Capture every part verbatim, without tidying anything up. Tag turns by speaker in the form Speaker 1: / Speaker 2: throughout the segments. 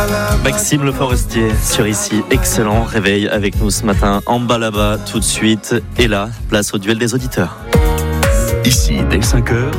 Speaker 1: Maxime Le Forestier sur Ici, excellent réveil avec nous ce matin en bas là-bas tout de suite. Et là, place au duel des auditeurs.
Speaker 2: Ici, dès cinq heures,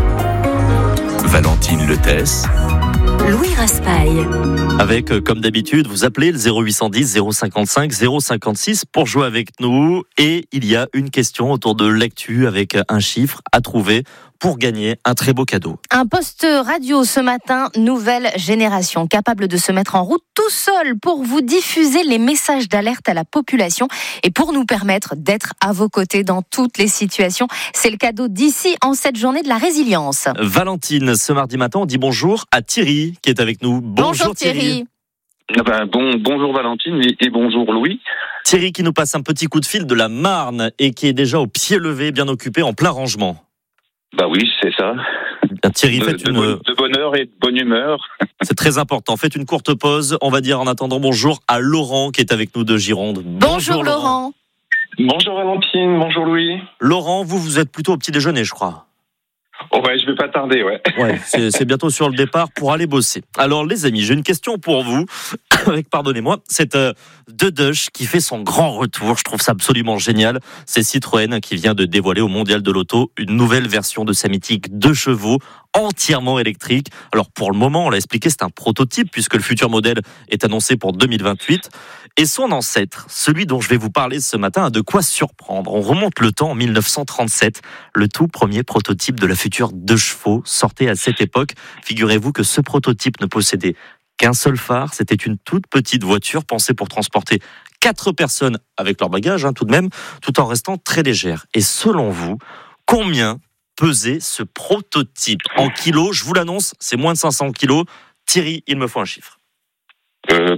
Speaker 2: Valentine Letesse,
Speaker 3: Louis Raspail.
Speaker 1: Avec, comme d'habitude, vous appelez le zéro huit cent dix zéro cinquante-cinq zéro cinquante-six pour jouer avec nous. Et il y a une question autour de l'actu avec un chiffre à trouver pour gagner un très beau cadeau.
Speaker 3: Un poste radio ce matin, nouvelle génération, capable de se mettre en route tout seul pour vous diffuser les messages d'alerte à la population et pour nous permettre d'être à vos côtés dans toutes les situations. C'est le cadeau d'ici en cette journée de la résilience.
Speaker 1: Valentine, ce mardi matin, on dit bonjour à Thierry qui est avec nous. Bonjour,
Speaker 3: bonjour Thierry.
Speaker 1: Thierry.
Speaker 4: Ben, bon, bonjour Valentine et, et bonjour Louis.
Speaker 1: Thierry qui nous passe un petit coup de fil de la Marne et qui est déjà au pied levé, bien occupé, en plein rangement.
Speaker 4: Bah oui, c'est ça.
Speaker 1: Bien, Thierry,
Speaker 4: de,
Speaker 1: faites
Speaker 4: de,
Speaker 1: une...
Speaker 4: bonne, de bonne heure et de bonne humeur.
Speaker 1: C'est très important. Faites une courte pause. On va dire en attendant bonjour à Laurent qui est avec nous de Gironde.
Speaker 3: Bonjour, bonjour Laurent.
Speaker 4: Bonjour Valentine, bonjour Louis.
Speaker 1: Laurent, vous, vous êtes plutôt au petit déjeuner, je crois.
Speaker 4: Oh ouais, je vais pas tarder, ouais.
Speaker 1: Ouais, c'est, c'est bientôt sur le départ pour aller bosser. Alors les amis, j'ai une question pour vous. Avec, pardonnez-moi, cette euh, Dedush qui fait son grand retour. Je trouve ça absolument génial. C'est Citroën qui vient de dévoiler au Mondial de l'Auto une nouvelle version de sa mythique deux chevaux entièrement électrique. Alors pour le moment, on l'a expliqué, c'est un prototype puisque le futur modèle est annoncé pour deux mille vingt-huit. Et son ancêtre, celui dont je vais vous parler ce matin, a de quoi surprendre. On remonte le temps en mille neuf cent trente-sept. Le tout premier prototype de la future deux chevaux sortait à cette époque. Figurez-vous que ce prototype ne possédait qu'un seul phare. C'était une toute petite voiture pensée pour transporter quatre personnes avec leur bagage, hein, tout de même, tout en restant très légère. Et selon vous, combien pesait ce prototype en kilos? Je vous l'annonce, c'est moins de cinq cents kilos. Thierry, il me faut un chiffre.
Speaker 4: Euh,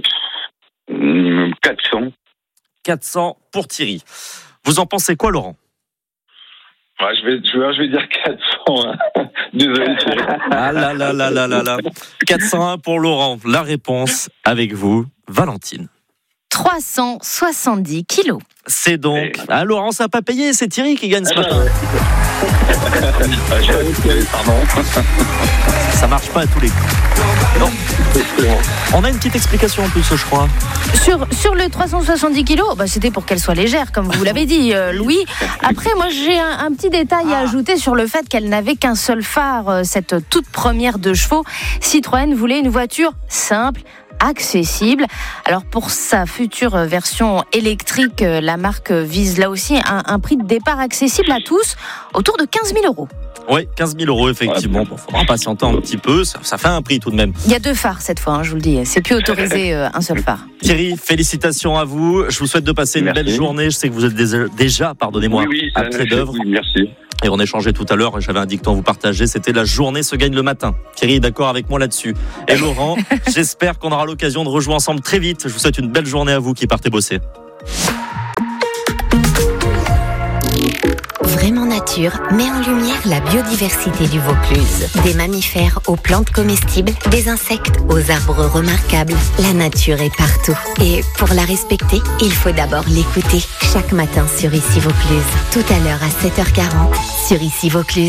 Speaker 4: quatre cents.
Speaker 1: quatre cents pour Thierry. Vous en pensez quoi, Laurent?
Speaker 4: Ouais, je vais, je vais, je vais dire quatre cents. Hein. Désolé.
Speaker 1: Ah là là là là là là. quatre cent un pour Laurent. La réponse avec vous, Valentine.
Speaker 3: trois cent soixante-dix kilos.
Speaker 1: C'est donc... Ah Laurent, ça n'a pas payé, c'est Thierry qui gagne ce matin.
Speaker 4: Pardon.
Speaker 1: Ça marche pas à tous les coups. Non. On a une petite explication en plus, je crois.
Speaker 3: Sur, sur le trois cent soixante-dix kilos, bah c'était pour qu'elle soit légère, comme vous l'avez dit, euh, Louis. Après, moi, j'ai un, un petit détail à ajouter sur le fait qu'elle n'avait qu'un seul phare, euh, cette toute première deux chevaux. Citroën voulait une voiture simple, accessible. Alors pour sa future version électrique, la marque vise là aussi un, un prix de départ accessible à tous, autour de quinze mille euros.
Speaker 1: Oui, quinze mille euros effectivement. Il bon, faudra patienter un petit peu, ça, ça fait un prix tout de même.
Speaker 3: Il y a deux phares cette fois, hein, je vous le dis. C'est plus autorisé euh, un seul phare.
Speaker 1: Thierry, félicitations à vous. Je vous souhaite de passer une
Speaker 4: merci.
Speaker 1: belle journée. Je sais que vous êtes déjà, déjà pardonnez-moi,
Speaker 4: oui, oui,
Speaker 1: à pied d'œuvre.
Speaker 4: Oui, merci.
Speaker 1: Et on échangeait tout à l'heure, j'avais un dicton à vous partager, c'était la journée se gagne le matin. Thierry est d'accord avec moi là-dessus. Et Laurent, j'espère qu'on aura l'occasion de rejouer ensemble très vite. Je vous souhaite une belle journée à vous qui partez bosser.
Speaker 5: Vraiment Nature met en lumière la biodiversité du Vaucluse. Des mammifères aux plantes comestibles, des insectes aux arbres remarquables. La nature est partout. Et pour la respecter, il faut d'abord l'écouter. Chaque matin sur Ici Vaucluse. Tout à l'heure à sept heures quarante sur Ici Vaucluse.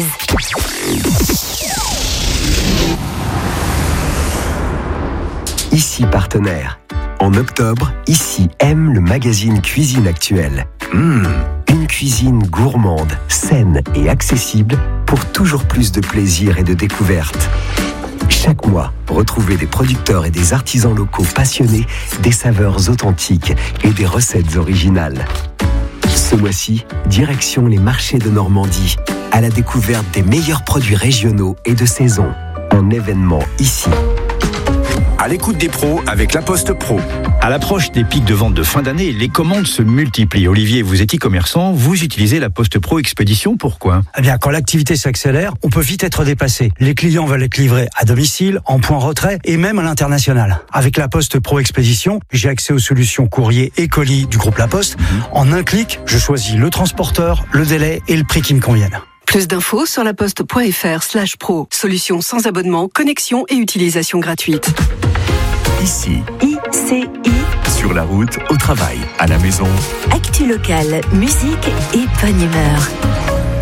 Speaker 6: Ici partenaire. En octobre, Ici aime le magazine Cuisine Actuelle. Mmh, une cuisine gourmande, saine et accessible pour toujours plus de plaisir et de découverte. Chaque mois, retrouvez des producteurs et des artisans locaux passionnés, des saveurs authentiques et des recettes originales. Ce mois-ci, direction les marchés de Normandie, à la découverte des meilleurs produits régionaux et de saison. Un événement ici.
Speaker 2: à l'écoute des pros avec La Poste Pro. À l'approche des pics de vente de fin d'année, les commandes se multiplient. Olivier, vous êtes e-commerçant, vous utilisez La Poste Pro Expédition, pourquoi ?
Speaker 7: Eh bien, quand l'activité s'accélère, on peut vite être dépassé. Les clients veulent être livrés à domicile, en point retrait et même à l'international. Avec La Poste Pro Expédition, j'ai accès aux solutions courrier et colis du groupe La Poste. Mmh. En un clic, je choisis le transporteur, le délai et le prix qui me conviennent.
Speaker 8: Plus d'infos sur laposte.fr slash pro. Solution sans abonnement, connexion et utilisation gratuite.
Speaker 2: Ici,
Speaker 3: I C I.
Speaker 2: sur la route, au travail, à la maison.
Speaker 3: Actu locale, musique et bonne humeur.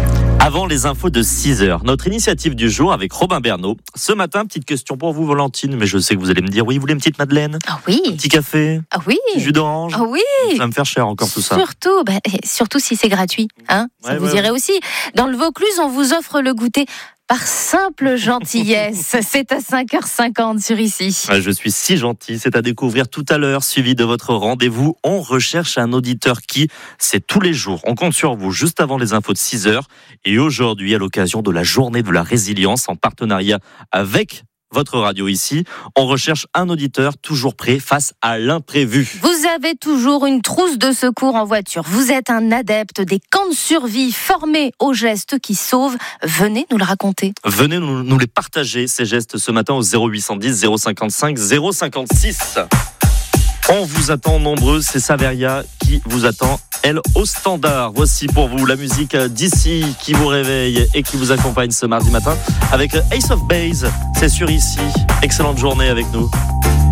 Speaker 1: Avant les infos de six heures, notre initiative du jour avec Robin Bernot. Ce matin, petite question pour vous, Valentine, mais je sais que vous allez me dire oui, vous voulez une petite madeleine?
Speaker 3: Ah oui.
Speaker 1: Un petit café?
Speaker 3: Ah oui.
Speaker 1: Un jus d'orange?
Speaker 3: Ah oui.
Speaker 1: Ça va me faire cher encore tout ça.
Speaker 3: Surtout, bah, surtout si c'est gratuit. Hein, ça
Speaker 1: Ouais,
Speaker 3: vous
Speaker 1: ouais,
Speaker 3: irait
Speaker 1: ouais.
Speaker 3: aussi. Dans le Vaucluse, on vous offre le goûter par simple gentillesse. C'est à cinq heures cinquante sur ici.
Speaker 1: Ouais, je suis si gentil, c'est à découvrir tout à l'heure, suivi de votre rendez-vous. On recherche un auditeur qui, c'est tous les jours. On compte sur vous juste avant les infos de six heures. Et aujourd'hui, à l'occasion de la journée de la résilience, en partenariat avec votre radio ici, on recherche un auditeur toujours prêt face à l'imprévu.
Speaker 3: Vous avez toujours une trousse de secours en voiture. Vous êtes un adepte des camps de survie formés aux gestes qui sauvent. Venez nous le raconter.
Speaker 1: Venez nous, nous les partager, ces gestes, ce matin au zéro huit cent dix, zéro cinquante-cinq, zéro cinquante-six. On vous attend nombreux, c'est Saveria qui vous attend, elle, au standard. Voici pour vous la musique d'ici qui vous réveille et qui vous accompagne ce mardi matin avec Ace of Base. C'est sur ici. Excellente journée avec nous.